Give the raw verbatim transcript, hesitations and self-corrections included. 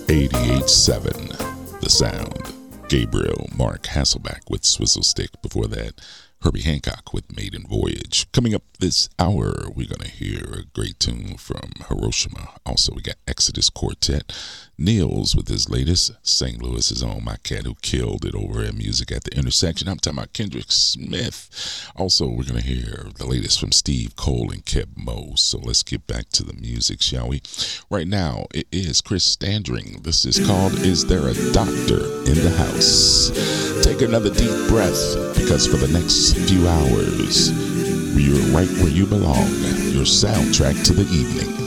eighty-eight point seven The Sound. Gabriel Mark Hasselback with Swizzle Stick. Before that, Herbie Hancock with Maiden Voyage. Coming up this hour, we're going to hear a great tune from Hiroshima. Also, we got Exodus Quartet. Niels with his latest, Saint Louis's own My Cat Who Killed It over at Music at the Intersection. I'm talking about Kendrick Smith. Also, we're going to hear the latest from Steve Cole and Keb Mo. So let's get back to the music, shall we? Right now, it is Chris Standring. This is called Is There a Doctor in the House? Take another deep breath, because for the next few hours, you're right where you belong. Your soundtrack to the evening.